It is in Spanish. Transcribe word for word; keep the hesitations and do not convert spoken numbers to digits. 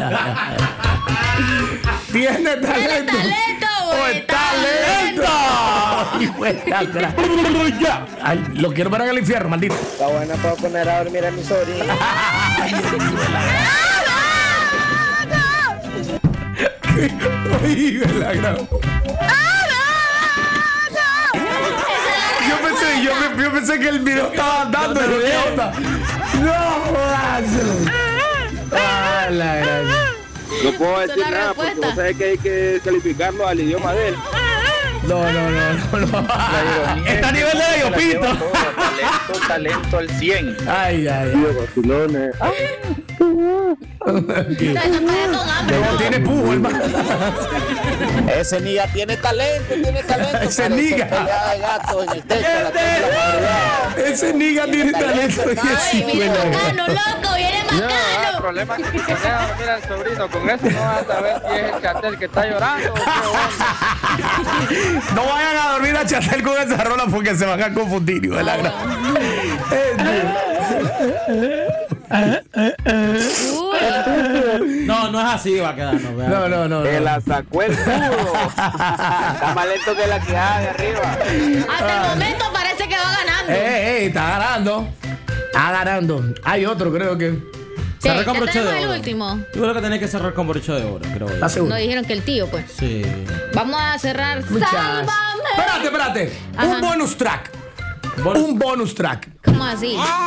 Tiene talento. ¿Tiene talento o está lento? Ay, lo quiero ver en el infierno, maldito. Está buena para poner a dormir a mi sobrino. Oye, la gran. Yo pensé, yo, me- yo pensé que el video estaba andando. ¿Pero qué onda? No jodas. Ah, la gran. No puedo Esa es decir la nada porque respuesta. vos sabés que hay que calificarlo al idioma de él. No, no, no, no, no. Está a nivel de ellos, Pito. Talento, talento al cien. Ay, ay, ay. Vacilones. Está con hambre. No tiene pujo, hermano. Ese niga tiene talento, tiene talento. Ese Parece niga. pelea de gatos en el techo a las tres de la madrugada. Ese niga tiene talento. Ay, viene bacano, loco, viene El bacano. problema es que si pones a dormir al sobrino con eso no vas a saber si es el Chatel que está llorando o qué onda. No vayan a dormir a Chatel con esa rola porque se van a confundir. hijo de la gran. No, no es así, va a quedar. No, vea. No, no, no. Se no. la sacó el culo. Está más lento que la quijada de arriba. Hasta el momento parece que va ganando. Eh, eh, está ganando. Está ganando. Hay otro, creo que. Sí, Cerrar con ya broche tenemos de el oro. último. Yo creo que tenés que cerrar con broche de oro, creo yo. ¿Estás seguro? No dijeron que el tío, pues. Sí. Vamos a cerrar. Muchas. ¡Sálvame! Espérate, espérate. Ajá. Un bonus track. Bonus- Un bonus track. ¿Cómo así?